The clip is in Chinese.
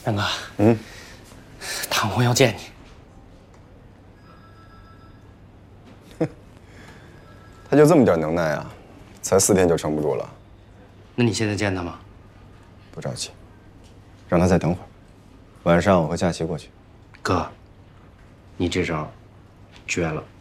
元哥，唐红要见你。 他就这么点能耐啊，才4天就撑不住了。 那你现在见他吗？ 不着急，让他再等会儿。晚上我和佳琪过去。 哥，你这招绝了。